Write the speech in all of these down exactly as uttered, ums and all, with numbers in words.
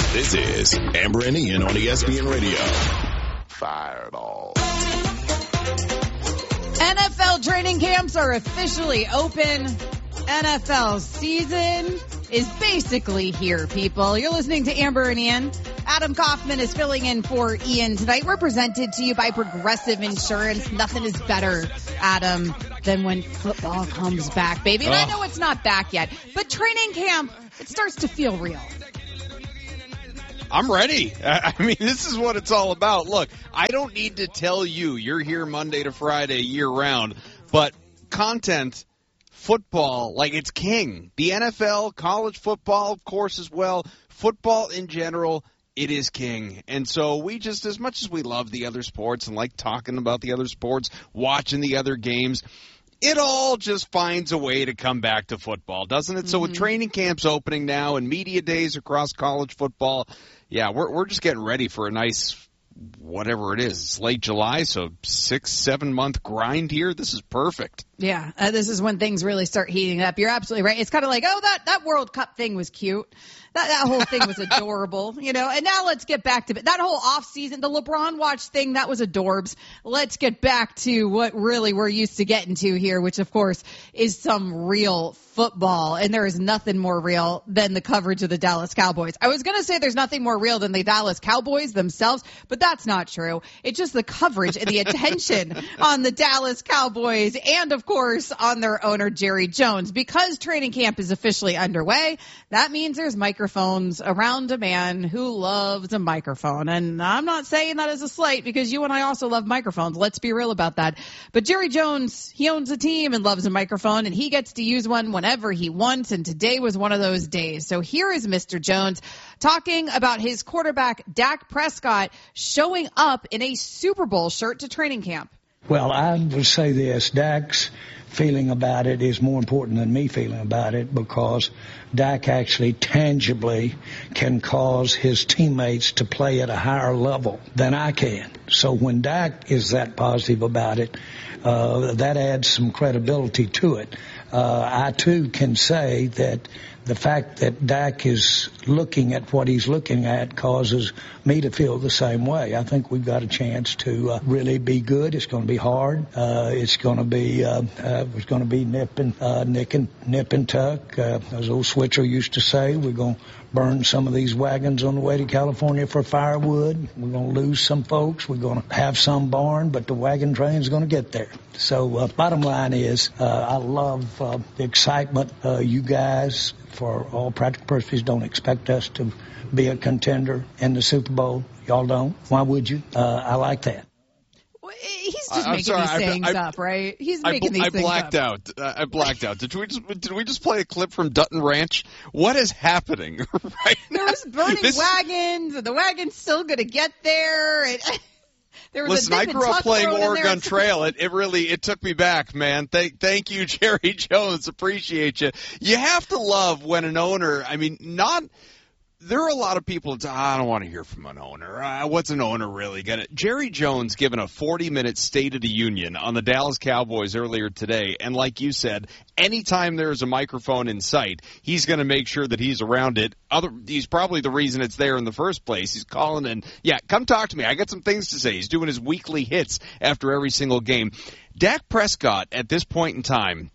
This is Amber and Ian on E S P N Radio. Fireball. N F L training camps are officially open. N F L season is basically here, people. You're listening to Amber and Ian. Adam Kaufman is filling in for Ian tonight. We're presented to you by Progressive Insurance. Nothing is better, Adam, than when football comes back, baby. And oh. I know it's not back yet, but training camp, it starts to feel real. I'm ready. I mean, this is what it's all about. Look, I don't need to tell you you're here Monday to Friday year-round, but content, football, like it's king. The N F L, college football, of course, as well. Football in general, it is king. And so we just, as much as we love the other sports and like talking about the other sports, watching the other games, it all just finds a way to come back to football, doesn't it? Mm-hmm. So with training camps opening now and media days across college football, yeah, we're we're just getting ready for a nice, whatever it is. It's late July, so six, seven-month grind here. This is perfect. Yeah, uh, this is when things really start heating up. You're absolutely right. It's kind of like, oh, that, that World Cup thing was cute. That that whole thing was adorable, you know. And now let's get back to it. That whole off season, the LeBron watch thing, that was adorbs. Let's get back to what really we're used to getting to here, which of course is some real football. And there is nothing more real than the coverage of the Dallas Cowboys. I was going to say there's nothing more real than the Dallas Cowboys themselves, but that's not true. It's just the coverage and the attention on the Dallas Cowboys and of course on their owner Jerry Jones. Because training camp is officially underway, that means there's microphones around a man who loves a microphone. And I'm not saying that as a slight because you and I also love microphones. Let's be real about that. But Jerry Jones, he owns a team and loves a microphone, and he gets to use one whenever he wants, and today was one of those days. So here is Mister Jones talking about his quarterback, Dak Prescott, showing up in a Super Bowl shirt to training camp. Well, I would say this. Dak's feeling about it is more important than me feeling about it, because Dak actually tangibly can cause his teammates to play at a higher level than I can. So when Dak is that positive about it, uh, that adds some credibility to it. Uh, I, too, can say that the fact that Dak is looking at what he's looking at causes me to feel the same way. I think we've got a chance to uh, really be good. It's going to be hard. Uh, it's going to be uh, uh, it's going to be nip and uh, nick and nip and tuck. Uh, as old Switzer used to say, we're going to burn some of these wagons on the way to California for firewood. We're going to lose some folks. We're going to have some barn, but the wagon train's going to get there. So uh, bottom line is, uh, I love uh, the excitement. Uh, you guys, for all practical purposes, don't expect us to be a contender in the Super Bowl. Y'all don't. Why would you? Uh, I like that. He's just I'm making sorry, these I, sayings I, up, right? He's I, making I, these I things blacked up. out. Uh, I blacked out. Did we just did we just play a clip from Dutton Ranch? What is happening right now? There was burning this... wagons, and the wagon's still going to get there. It, there was Listen, a I grew up playing Oregon there. Trail. It, it really it took me back, man. Thank thank you, Jerry Jones. Appreciate you. You have to love when an owner. I mean, not. There are a lot of people that say, I don't want to hear from an owner. Uh, what's an owner really going to? Jerry Jones given a forty-minute State of the Union on the Dallas Cowboys earlier today, and like you said, anytime there's a microphone in sight, he's going to make sure that he's around it. Other, he's probably the reason it's there in the first place. He's calling and, yeah, come talk to me. I got some things to say. He's doing his weekly hits after every single game. Dak Prescott, at this point in time,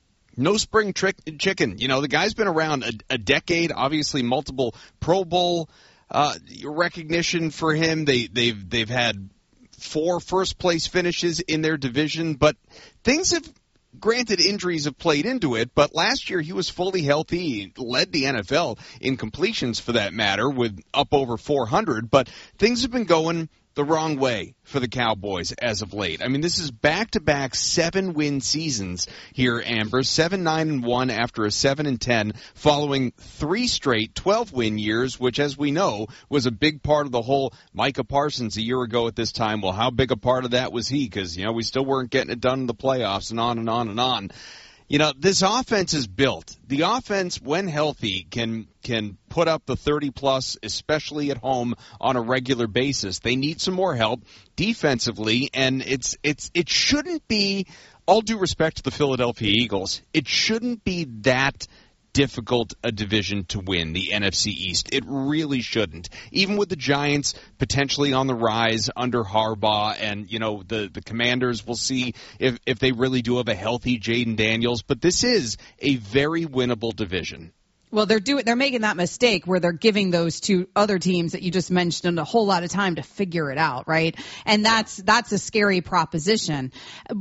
no spring trick chicken. You know, the guy's been around a, a decade, obviously multiple Pro Bowl uh, recognition for him. They, they've they've had four first-place finishes in their division, but things have, granted, injuries have played into it, but last year he was fully healthy. He led the N F L in completions, for that matter, with up over four hundred, but things have been going the wrong way for the Cowboys as of late. I mean, this is back-to-back seven-win seasons here, Amber. seven nine and one after a seven and ten, following three straight twelve-win years, which, as we know, was a big part of the whole Micah Parsons a year ago at this time. Well, how big a part of that was he? Because, you know, we still weren't getting it done in the playoffs, and on and on and on. You know, this offense is built. The offense, when healthy, can can put up the thirty-plus, especially at home, on a regular basis. They need some more help defensively, and it's it's it shouldn't be, all due respect to the Philadelphia Eagles, it shouldn't be that difficult a division to win, the N F C East. It really shouldn't. Even with the Giants potentially on the rise under Harbaugh, and, you know, the, the Commanders, we'll see if, if they really do have a healthy Jaden Daniels. But this is a very winnable division. Well, they're doing, they're making that mistake where they're giving those two other teams that you just mentioned a whole lot of time to figure it out, right? And that's, that's a scary proposition.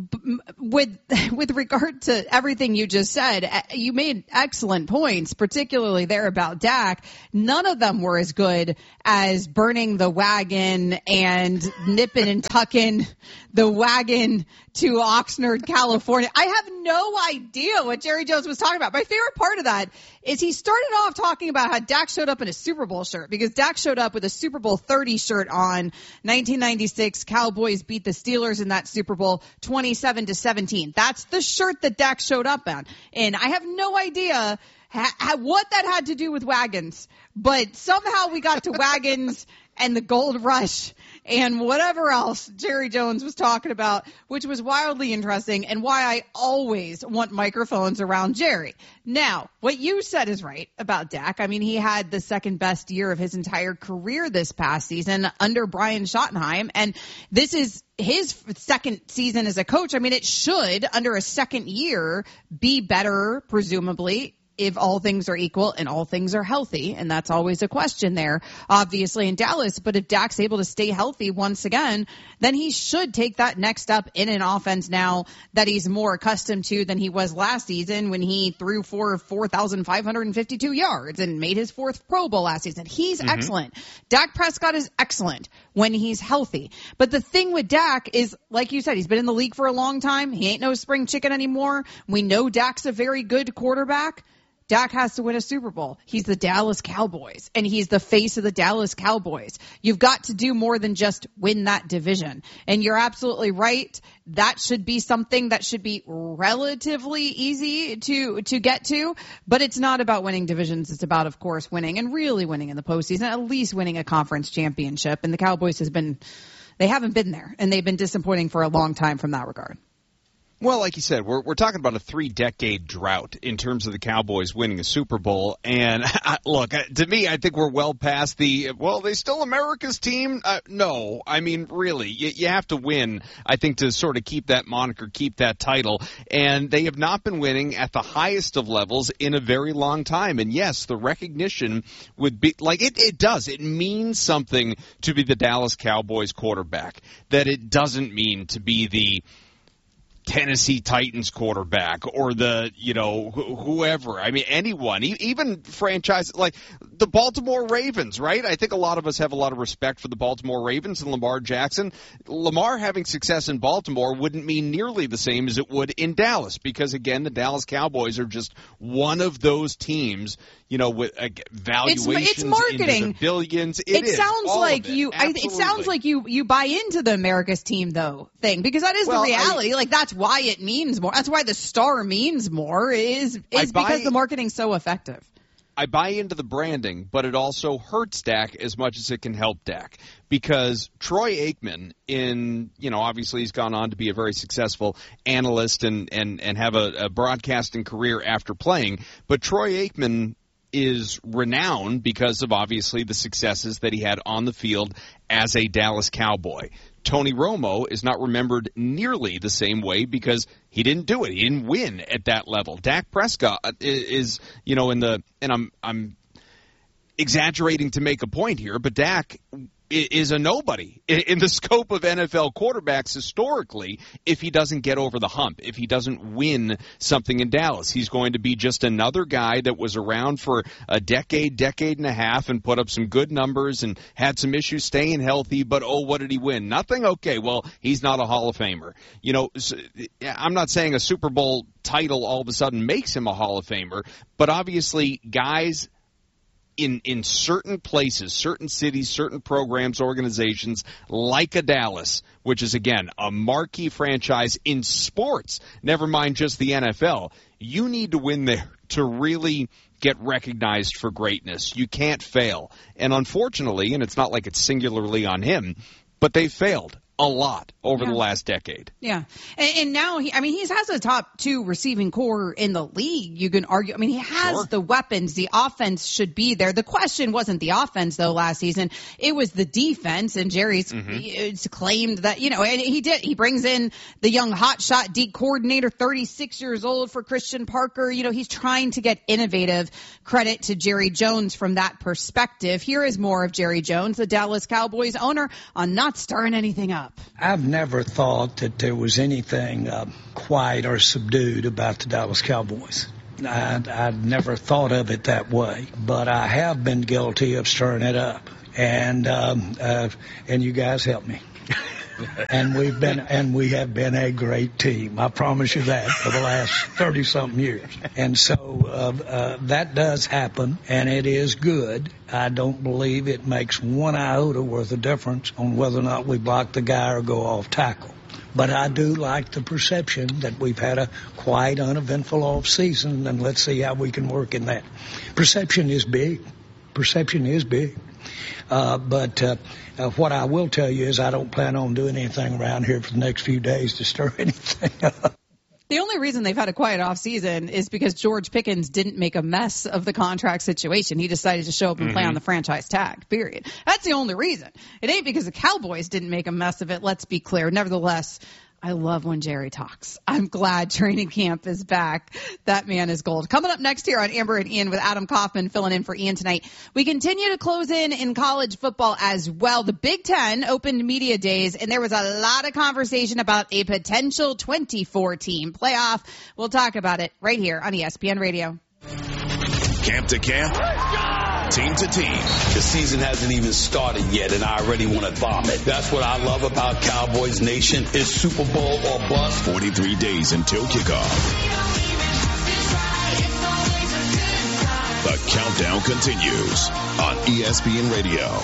With, with regard to everything you just said, you made excellent points, particularly there about Dak. None of them were as good as burning the wagon and nipping and tucking the wagon to Oxnard, California. I have no idea what Jerry Jones was talking about. My favorite part of that is he started off talking about how Dak showed up in a Super Bowl shirt, because Dak showed up with a Super Bowl thirty shirt on. nineteen ninety-six, Cowboys beat the Steelers in that Super Bowl twenty-seven to seventeen. That's the shirt that Dak showed up on. And I have no idea ha- ha- what that had to do with wagons, but somehow we got to wagons and the gold rush and whatever else Jerry Jones was talking about, which was wildly interesting, and why I always want microphones around Jerry. Now, what you said is right about Dak. I mean, he had the second best year of his entire career this past season under Brian Schottenheim, and this is his second season as a coach. I mean, it should, under a second year, be better, presumably, if all things are equal and all things are healthy. And that's always a question there, obviously, in Dallas. But if Dak's able to stay healthy once again, then he should take that next step in an offense now that he's more accustomed to than he was last season, when he threw for four thousand five hundred fifty-two yards and made his fourth Pro Bowl last season. He's mm-hmm. excellent. Dak Prescott is excellent when he's healthy. But the thing with Dak is, like you said, he's been in the league for a long time. He ain't no spring chicken anymore. We know Dak's a very good quarterback. Dak has to win a Super Bowl. He's the Dallas Cowboys, and he's the face of the Dallas Cowboys. You've got to do more than just win that division. And you're absolutely right. That should be something that should be relatively easy to, to get to. But it's not about winning divisions. It's about, of course, winning, and really winning in the postseason, at least winning a conference championship. And the Cowboys has been, they haven't been there, and they've been disappointing for a long time from that regard. Well, like you said, we're we're talking about a three-decade drought in terms of the Cowboys winning a Super Bowl. And look, to me, I think we're well past the, well, they still America's team? Uh, no. I mean, really, you, you have to win, I think, to sort of keep that moniker, keep that title. And they have not been winning at the highest of levels in a very long time. And yes, the recognition would be, like, it, it does. It means something to be the Dallas Cowboys quarterback, that it doesn't mean to be the Tennessee Titans quarterback or the, you know, wh- whoever. I mean, anyone, e- even franchise like the Baltimore Ravens, right? I think a lot of us have a lot of respect for the Baltimore Ravens and Lamar Jackson. Lamar having success in Baltimore wouldn't mean nearly the same as it would in Dallas, because, again, the Dallas Cowboys are just one of those teams, you know, with uh, valuations it's, it's marketing. into the billions. It, it is, sounds like it. you. I, it sounds like you. You buy into the America's team though thing, because that is well, the reality. I, like that's why it means more. That's why the star means more. Is is buy, because the marketing's so effective. I buy into the branding, but it also hurts Dak as much as it can help Dak, because Troy Aikman, in, you know, obviously he's gone on to be a very successful analyst and, and, and have a, a broadcasting career after playing, but Troy Aikman is renowned because of, obviously, the successes that he had on the field as a Dallas Cowboy. Tony Romo is not remembered nearly the same way because he didn't do it. He didn't win at that level. Dak Prescott is, you know, in the, and I'm I'm exaggerating to make a point here, but Dak is a nobody in the scope of N F L quarterbacks historically if he doesn't get over the hump, if he doesn't win something in Dallas. He's going to be just another guy that was around for a decade, decade and a half and put up some good numbers and had some issues staying healthy, but oh, what did he win? Nothing? Okay, well, he's not a Hall of Famer. You know, I'm not saying a Super Bowl title all of a sudden makes him a Hall of Famer, but obviously guys in in certain places, certain cities, certain programs, organizations, like a Dallas, which is, again, a marquee franchise in sports, never mind just the N F L, you need to win there to really get recognized for greatness. You can't fail. And unfortunately, and it's not like it's singularly on him, but they failed a lot over yeah. the last decade. Yeah. And, and now, he, I mean, he has a top two receiving core in the league. You can argue. I mean, he has Sure. the weapons. The offense should be there. The question wasn't the offense, though, last season. It was the defense. And Jerry's mm-hmm. claimed that, you know, and he did. He brings in the young hotshot D coordinator, thirty-six years old for Christian Parker. You know, he's trying to get innovative. Credit to Jerry Jones from that perspective. Here is more of Jerry Jones, the Dallas Cowboys owner, on not stirring anything up. I've never thought that there was anything uh, quiet or subdued about the Dallas Cowboys. I'd, I'd never thought of it that way, but I have been guilty of stirring it up, and um, uh, and you guys help me. And we've been, and we have been a great team. I promise you that for the last thirty something years. And so uh, uh, that does happen, and it is good. I don't believe it makes one iota worth of difference on whether or not we block the guy or go off tackle. But I do like the perception that we've had a quiet, uneventful off season, and let's see how we can work in that. Perception is big. Perception is big. Uh, but uh, uh, what I will tell you is I don't plan on doing anything around here for the next few days to stir anything up. The only reason they've had a quiet offseason is because George Pickens didn't make a mess of the contract situation. He decided to show up and mm-hmm. play on the franchise tag, period. That's the only reason. It ain't because the Cowboys didn't make a mess of it, let's be clear. Nevertheless, I love when Jerry talks. I'm glad training camp is back. That man is gold. Coming up next here on Amber and Ian with Adam Kaufman filling in for Ian tonight. We continue to close in in college football as well. The Big Ten opened media days, and there was a lot of conversation about a potential twenty-four team playoff. We'll talk about it right here on E S P N Radio. Camp to camp, team to team. The season hasn't even started yet, and I already want to vomit. That's what I love about Cowboys Nation. Is Super Bowl or bust. forty-three days until kickoff. The countdown continues on E S P N Radio.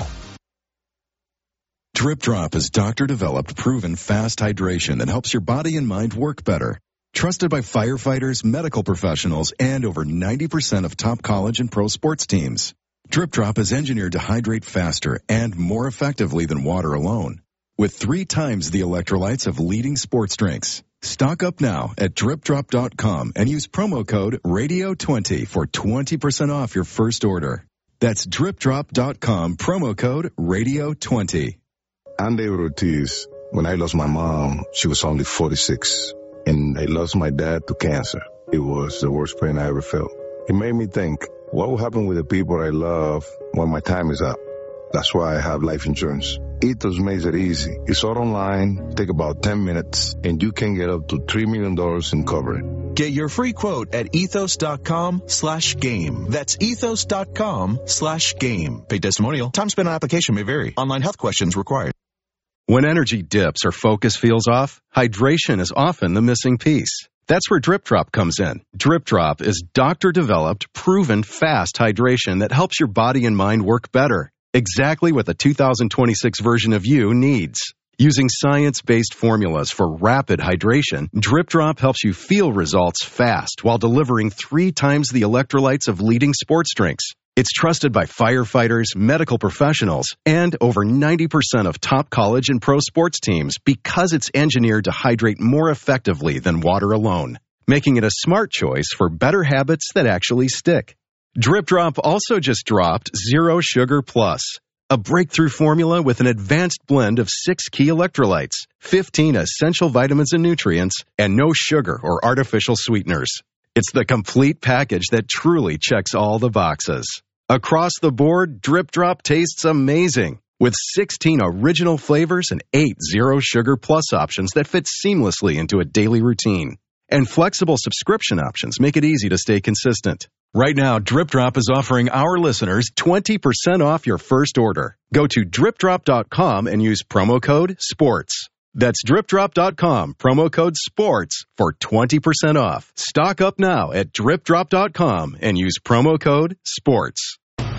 Drip Drop is doctor-developed, proven fast hydration that helps your body and mind work better. Trusted by firefighters, medical professionals, and over ninety percent of top college and pro sports teams. Drip Drop is engineered to hydrate faster and more effectively than water alone, with three times the electrolytes of leading sports drinks. Stock up now at drip drop dot com and use promo code radio twenty for twenty percent off your first order. That's drip drop dot com, promo code radio twenty. I'm David Ortiz. When I lost my mom, she was only forty-six. And I lost my dad to cancer. It was the worst pain I ever felt. It made me think, what will happen with the people I love when my time is up? That's why I have life insurance. Ethos makes it easy. It's all online, take about ten minutes, and you can get up to three million dollars in coverage. Get your free quote at ethos dot com slash game. That's ethos dot com slash game. Paid testimonial. Time spent on application may vary. Online health questions required. When energy dips or focus feels off, hydration is often the missing piece. That's where Drip Drop comes in. Drip Drop is doctor-developed, proven fast hydration that helps your body and mind work better. Exactly what the two thousand twenty-six version of you needs. Using science-based formulas for rapid hydration, Drip Drop helps you feel results fast while delivering three times the electrolytes of leading sports drinks. It's trusted by firefighters, medical professionals, and over ninety percent of top college and pro sports teams because it's engineered to hydrate more effectively than water alone, making it a smart choice for better habits that actually stick. Drip Drop also just dropped Zero Sugar Plus, a breakthrough formula with an advanced blend of six key electrolytes, fifteen essential vitamins and nutrients, and no sugar or artificial sweeteners. It's the complete package that truly checks all the boxes. Across the board, Drip Drop tastes amazing, with sixteen original flavors and eight Zero Sugar Plus options that fit seamlessly into a daily routine. And flexible subscription options make it easy to stay consistent. Right now, Drip Drop is offering our listeners twenty percent off your first order. Go to drip drop dot com and use promo code SPORTS. That's drip drop dot com, promo code SPORTS for twenty percent off. Stock up now at drip drop dot com and use promo code SPORTS.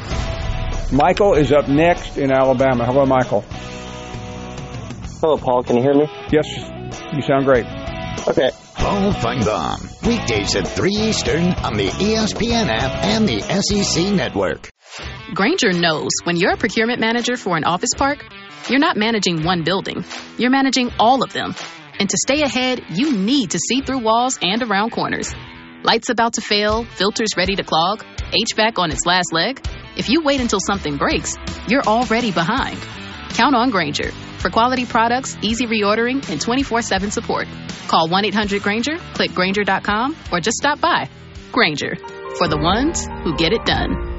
Michael is up next in Alabama. Hello, Michael. Hello, Paul. Can you hear me? Yes, you sound great. Okay. Paul Feinbaum, weekdays at three Eastern on the E S P N app and the S E C network. Grainger knows when you're a procurement manager for an office park, You're not managing one building. You're managing all of them. And to stay ahead, you need to see through walls and around corners. Lights about to fail, filters ready to clog, H V A C on its last leg. If you wait until something breaks, you're already behind. Count on Grainger for quality products, easy reordering, and twenty-four seven support. Call one eight hundred Grainger, click Grainger dot com, or just stop by. Grainger, for the ones who get it done.